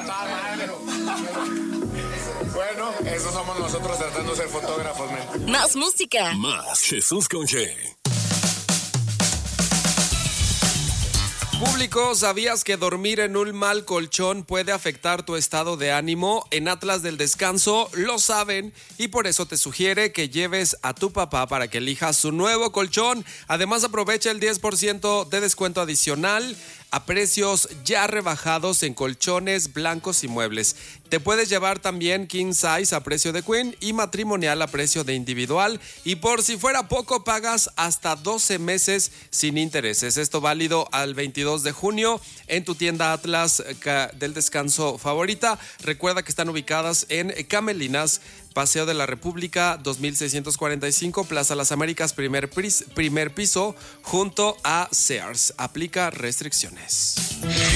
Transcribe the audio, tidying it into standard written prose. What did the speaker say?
Bueno, eso somos nosotros tratando de ser fotógrafos, men. Más música. Más Jesús con G. Público, ¿sabías que dormir en un mal colchón puede afectar tu estado de ánimo? En Atlas del Descanso lo saben y por eso te sugiere que lleves a tu papá para que elija su nuevo colchón. Además, aprovecha el 10% de descuento adicional a precios ya rebajados en colchones blancos y muebles. Te puedes llevar también king size a precio de queen y matrimonial a precio de individual. Y por si fuera poco, pagas hasta 12 meses sin intereses. Esto válido al 22 de junio en tu tienda Atlas del Descanso favorita. Recuerda que están ubicadas en Camelinas, Paseo de la República, 2645, Plaza Las Américas, primer piso, junto a Sears. Aplica restricciones.